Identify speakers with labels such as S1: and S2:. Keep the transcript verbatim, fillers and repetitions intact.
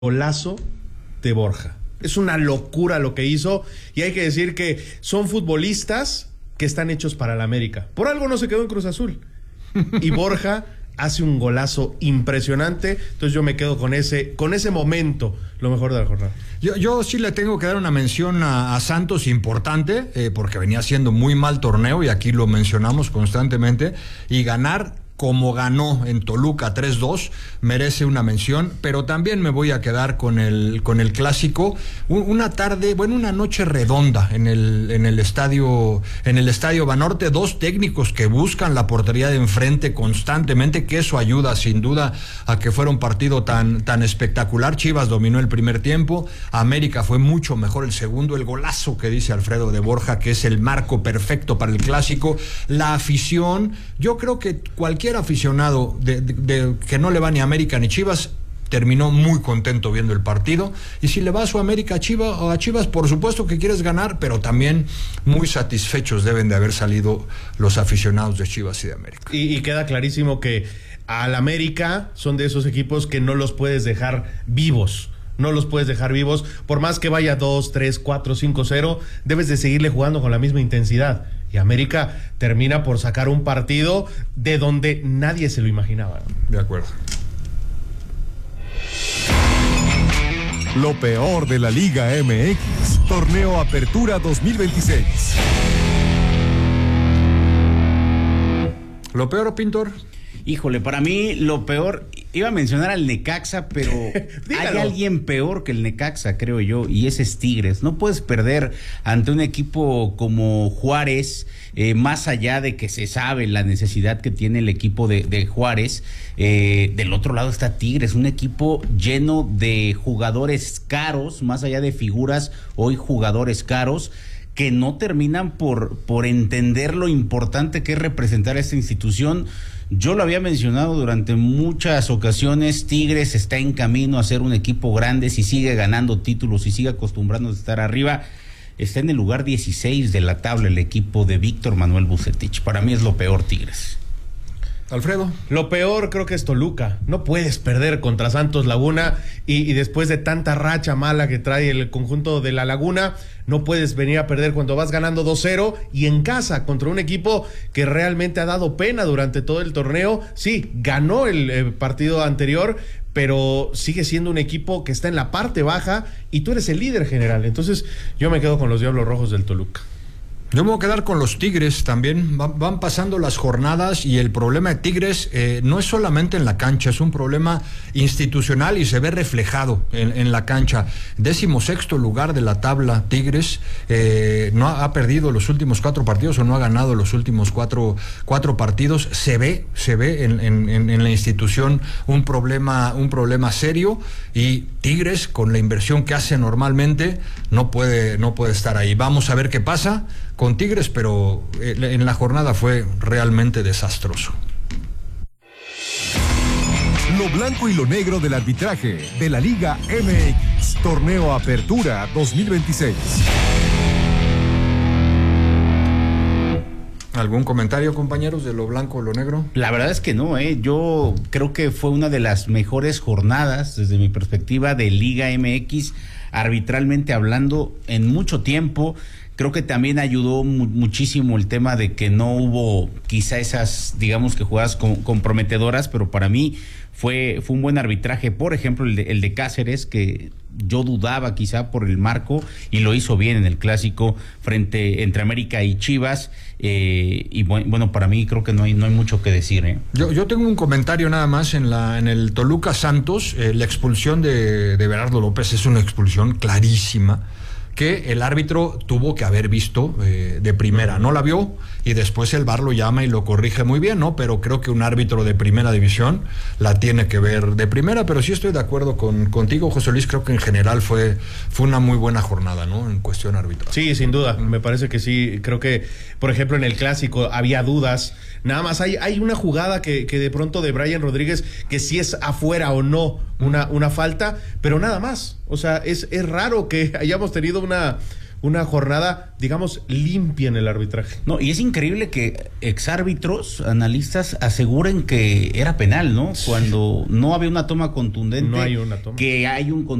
S1: Golazo de Borja. Es una locura lo que hizo y hay que decir que son futbolistas que están hechos para la América. Por algo no se quedó en Cruz Azul. Y Borja hace un golazo impresionante. Entonces yo me quedo con ese, con ese momento, lo mejor de la jornada.
S2: Yo, yo sí le tengo que dar una mención a, a Santos importante, eh, porque venía haciendo muy mal torneo y aquí lo mencionamos constantemente, y ganar como ganó en Toluca tres dos, merece una mención, pero también me voy a quedar con el con el clásico, una tarde, bueno, una noche redonda en el en el estadio en el estadio Banorte, dos técnicos que buscan la portería de enfrente constantemente, que eso ayuda sin duda a que fuera un partido tan tan espectacular. Chivas dominó el primer tiempo, América fue mucho mejor el segundo, el golazo que dice Alfredo de Borja, que es el marco perfecto para el clásico, la afición, yo creo que cualquier aficionado de, de, de que no le va ni a América ni Chivas terminó muy contento viendo el partido, y si le va a su América a Chivas o a Chivas, por supuesto que quieres ganar, pero también muy satisfechos deben de haber salido los aficionados de Chivas y de América.
S1: Y, y queda clarísimo que al América son de esos equipos que no los puedes dejar vivos. No los puedes dejar vivos, por más que vaya dos, tres, cuatro, cinco, cero, debes de seguirle jugando con la misma intensidad. Y América termina por sacar un partido de donde nadie se lo imaginaba.
S2: De acuerdo.
S3: Lo peor de la Liga M X, Torneo Apertura dos mil veintiséis.
S2: ¿Lo peor, Pintor?
S4: Híjole, para mí lo peor, iba a mencionar al Necaxa, pero hay alguien peor que el Necaxa, creo yo, y ese es Tigres. No puedes perder ante un equipo como Juárez, eh, más allá de que se sabe la necesidad que tiene el equipo de, de Juárez. Eh, del otro lado está Tigres, un equipo lleno de jugadores caros, más allá de figuras, hoy jugadores caros, que no terminan por, por entender lo importante que es representar a esta institución. Yo lo había mencionado durante muchas ocasiones, Tigres está en camino a ser un equipo grande, si sigue ganando títulos, si sigue acostumbrándose a estar arriba. Está en el lugar dieciséis de la tabla el equipo de Víctor Manuel Vucetich. Para mí es lo peor, Tigres.
S2: Alfredo.
S1: Lo peor creo que es Toluca. No puedes perder contra Santos Laguna y, y después de tanta racha mala que trae el conjunto de la Laguna, no puedes venir a perder cuando vas ganando dos cero y en casa contra un equipo que realmente ha dado pena durante todo el torneo. Sí, ganó el eh, partido anterior, pero sigue siendo un equipo que está en la parte baja y tú eres el líder general. Entonces yo me quedo con los Diablos Rojos del Toluca.
S2: Yo me voy a quedar con los Tigres también. Van, van pasando las jornadas y el problema de Tigres eh, no es solamente en la cancha, es un problema institucional y se ve reflejado en, en la cancha. Décimo sexto lugar de la tabla Tigres, eh, no ha, ha perdido los últimos cuatro partidos o no ha ganado los últimos cuatro, cuatro partidos. Se ve, se ve en, en, en la institución un problema, un problema serio, y Tigres, con la inversión que hace normalmente, no puede, no puede estar ahí. Vamos a ver qué pasa con Tigres, pero en la jornada fue realmente desastroso.
S3: Lo blanco y lo negro del arbitraje de la Liga M X, Torneo Apertura dos mil veintiséis.
S2: ¿Algún comentario, compañeros, de lo blanco o lo negro?
S4: La verdad es que no, ¿eh? Yo creo que fue una de las mejores jornadas, desde mi perspectiva, de Liga M X, arbitralmente hablando, en mucho tiempo. Creo que también ayudó mu- muchísimo el tema de que no hubo quizá esas, digamos que jugadas com- comprometedoras, pero para mí fue, fue un buen arbitraje. Por ejemplo, el de, el de Cáceres, que yo dudaba quizá por el marco, y lo hizo bien en el clásico frente entre América y Chivas. Eh, y bueno, bueno, para mí creo que no hay, no hay mucho que decir, ¿eh?
S2: Yo, yo tengo un comentario nada más en la en el Toluca Santos. Eh, la expulsión de, de Berardo López es una expulsión clarísima, que el árbitro tuvo que haber visto eh, de primera. No la vio y después el V A R lo llama y lo corrige muy bien, ¿no? Pero creo que un árbitro de primera división la tiene que ver de primera. Pero sí estoy de acuerdo con, contigo, José Luis. Creo que en general fue, fue una muy buena jornada, ¿no? En cuestión arbitral.
S1: Sí, sin duda. Me parece que sí. Creo que, por ejemplo, en el clásico había dudas. Nada más hay, hay una jugada que, que de pronto de Brian Rodríguez, que si es afuera o no una, una falta, pero nada más. O sea, es, es raro que hayamos tenido una, una jornada, digamos, limpia en el arbitraje.
S4: No, y es increíble que exárbitros, analistas aseguren que era penal, ¿no? Cuando no había una toma contundente.
S1: No hay una toma.
S4: Que hay un